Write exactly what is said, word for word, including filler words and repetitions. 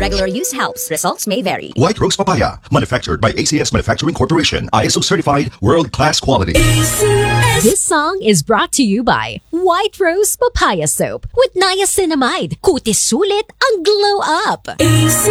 Regular use helps. Results may vary. White Rose Papaya, manufactured by A C S Manufacturing Corporation, I S O certified, world-class quality. This song is brought to you by White Rose Papaya Soap with niacinamide. Kutis sulit ang glow up.